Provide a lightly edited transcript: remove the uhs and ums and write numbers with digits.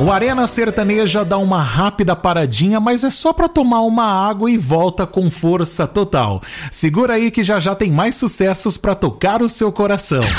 O Arena Sertaneja dá uma rápida paradinha, mas é só pra tomar uma água e volta com força total. Segura aí que já já tem mais sucessos pra tocar o seu coração.